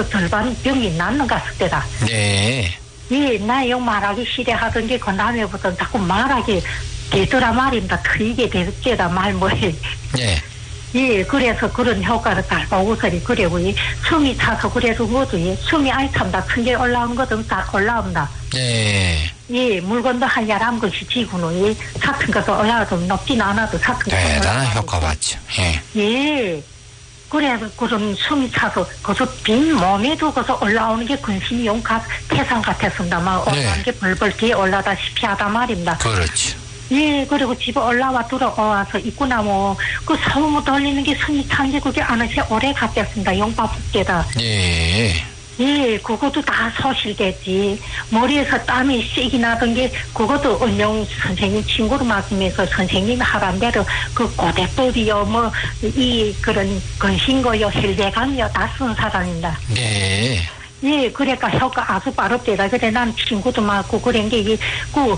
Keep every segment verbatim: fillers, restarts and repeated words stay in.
절반 병이 낫는 것 같을 때다. 네. 예, 나 영 말하기 싫어하던 게 그 다음에부터 자꾸 말하기 되더라 말입니다. 틀리게 되겠다 말 뭐해. 네. 예, 그래서 그런 효과를 잘 보고서리 그래고 이 숨이 차서 그래도 뭐도 예, 숨이 아이 참다 천개 올라오는 것도 다 올라온다. 네. 예, 물건도 한 열한 것이 지구는 예, 같은 것도 올라가도 높지는 않아도 같은 것도 대단한 효과 봤죠. 예. 예. 그래서 그런 숨이 차서 거기서 빈 몸에도 거기서 올라오는 게 근심이 용가 태산 같았습니다. 막 올라오는 네. 게 벌벌 뒤에 올라다시피 하다 말입니다. 그렇죠. 예, 그리고 집에 올라와 들어와서 있고 나면 그 사무 돌리는 게 숨이 찬 게 그게 안에서 오래 갔댔습니다. 용바붙게다. 예. 예, 그것도 다 소실됐지. 머리에서 땀이 세게 나던 게 그것도 은영 선생님 친구로 말씀해서 선생님이 하란 대로 그 고대법이요, 뭐, 이 그런 근신거요, 혈대감요 다 쓴 사람입니다. 네. 예, 그러니까 효과 아주 빠르대다. 그래, 난 친구도 많고 그런 게 이게 그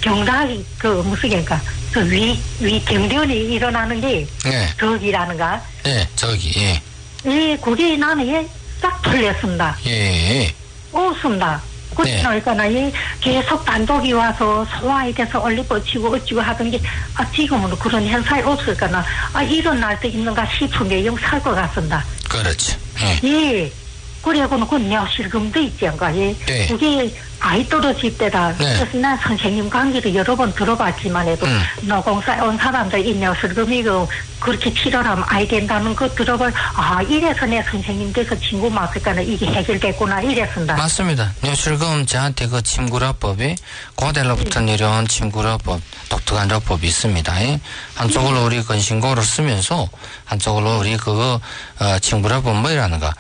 경락이 그 무슨 게니까 그 위, 위 경련이 일어나는 게 네. 저기라는가? 네, 저기, 예. 예, 그게 나는 예, 딱 틀렸습니다. 예. 없습니다. 네. 그러니까 나 계속 단독이 와서 소화에 대해서 올리버치고 어찌고 하던 게 아, 지금은 그런 현상이 없을까나 아, 일어날 때 있는가 싶은 게 영 살 것 같습니다. 그렇죠. 예. 예. 그래고는 그 뇌실금도 있지 않가? 예. 네. 그게 아이 떨어질 때다. 네. 그래서 난 선생님 강의를 여러 번 들어봤지만 해도 음. 노공사에 온 사람들 이 뇌실금이 그 그렇게 치료하면 아이 된다는 거 들어볼 아 이래서 내 선생님 돼서 친구 맞을까는 이게 해결됐구나 이랬습니다. 맞습니다. 뇌출금 저한테 그 침구라법이 고대로부터 내려온 침구라법, 독특한 요법이 있습니다. 예? 한쪽으로 우리 근신고를 쓰면서 한쪽으로 우리 그거 어, 침구라법 뭐라는가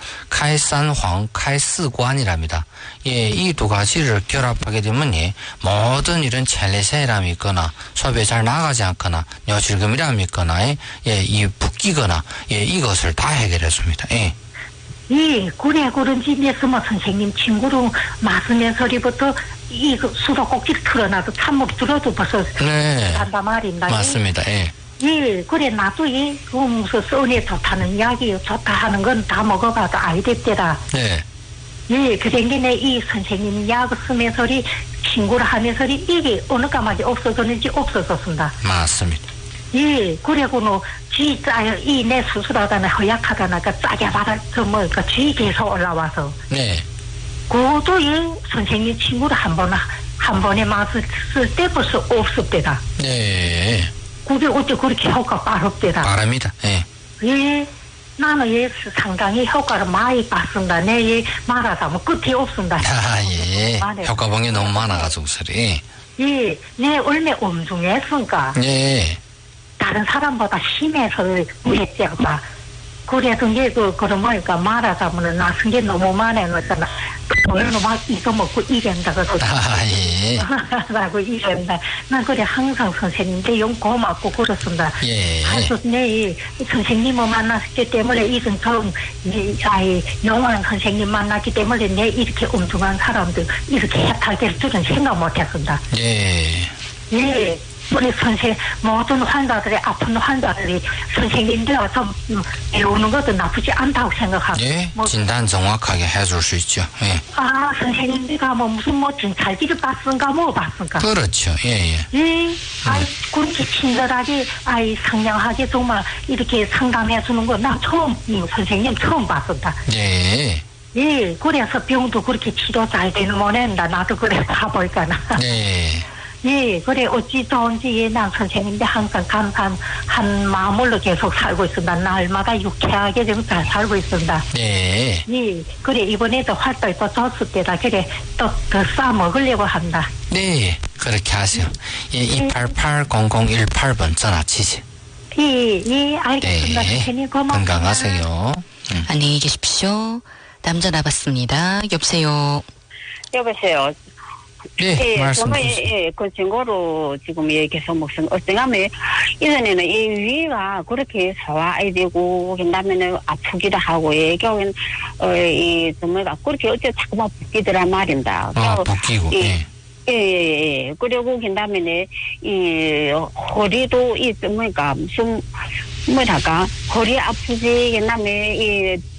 칼산황, 칼스관이랍니다. 예, 이 두 가지를 결합하게 되면 예, 모든 이런 첼레세람이 있거나 소변이 잘 나가지 않거나 뇌출금이람이 있거나 예, 예, 이 붓기거나 예, 이것을 다 해결했습니다. 예. 예, 그래 그런지 냈으면 선생님 친구로 말씀해서리부터 이 그 수도꼭지를 틀어놔도 참목 들어도 벌써 네. 한다 말입니다. 맞습니다. 예. 예, 그래 나도 이 그 무슨 써니 좋다는 이야기 좋다 하는 건 다 먹어봐도 알겠대라. 네. 예, 그런 게 내 이 선생님 약 쓰면서리 친구를 하면서리 이게 어느 까마귀 없어졌는지 없어졌습니다. 맞습니다. 예, 그래고는 쥐 짜요 이 내 수술하다나 허약하다나 그 짜게 받아 저 뭐니까 쥐 계속 올라와서. 네. 그것도 예 선생님 친구를 한 번 한 번에 맛을 쓸 때 벌써 없었대다. 네. 그게 어째 그렇게 효과 빠릅대다. 바랍니다. 예. 예, 나는 예 상당히 효과를 많이 봤습니다. 내 예 말하자면 끝이 없습니다. 아, 예. 많아요. 효과봉이 너무 많아가지고, 소리. 예, 내 얼마 엄중했으니까 예. 다른 사람보다 심해서 그랬지 않나. 그래도 이제 그 그런 거니까 말하자면은 나선 게 너무 많아요. 그러니까 오늘은 막 이거 먹고 이런다 그러고. 아, 예. 라고 이런다. 난 그래 항상 선생님한테 영 고맙고 그렇습니다. 예. 그래서 내 선생님을 만났기 때문에 이런 좀 아이 영원한 선생님 만났기 때문에 내 이렇게 엄중한 사람들 이렇게 해탈될 줄은 생각 못했습니다. 예. 예. 우리 선생 모든 환자들이 아픈 환자들이 선생님들 와서 배우는 것도 나쁘지 않다고 생각하고. 예. 뭐, 진단 정확하게 해줄 수 있죠. 예. 아 선생님들가 뭐 무슨 뭐 진찰기를 봤은가 뭐 봤은가. 그렇죠. 예, 예. 예. 아이 그렇게 친절하게 아이 상냥하게 정말 이렇게 상담해 주는 거 나 처음 음, 선생님 처음 봤었다. 예. 예. 그래서 병도 그렇게 치료 잘 되는 모양이다. 나도 그래 봐볼까나. 네. 예, 그래, 어찌 좋은지, 예, 난 선생님들 항상 감사한 한 마음으로 계속 살고 있습니다. 날마다 유쾌하게 좀 잘 살고 있습니다. 네. 예, 그래, 이번에도 활동이 또 줬을 때다. 그래, 또 더 싸먹으려고 한다. 네. 그렇게 하세요. 예, 이팔팔 공공일팔 번 전화 치세요. 예, 예, 알겠습니다. 네. 선생님, 고맙습니다. 건강하세요. 음. 안녕히 계십시오. 남자 나봤습니다. 여보세요. 여보세요. 네, 예, 말씀 정말 주세요. 예, 그 증거로 지금 예, 계속 먹습 어쩌면 이전에는 이 위가 그렇게 소화이 되고 그다음에는 아프기도 하고 예, 결국엔 어이 정말 그렇게 어째 자꾸만 붓기더란 말입니다. 아, 붓기고. 예. 예. 예, 예, 예. 그리고 그다음에는 이 허리도 이 뭐니까 무슨 뭐랄까 허리 아프지 그다음에 이